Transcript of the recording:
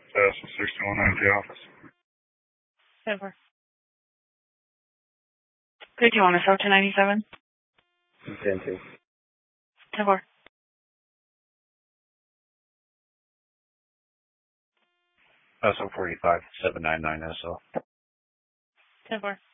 61 the office. 10-4. Good, do you want to start to 97? 10-2. 10-4. SO 45, 799 SO. 10-4.